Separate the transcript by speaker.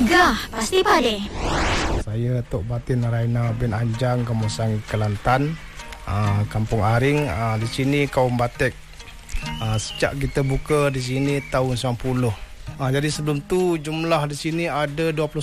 Speaker 1: Gegar Pasti Padi.
Speaker 2: Saya Tok Batin Raina bin Anjang, Kamusang Kelantan, Kampung Aring. Di sini kaum batik. Sejak kita buka di sini tahun 90. Jadi sebelum tu jumlah di sini ada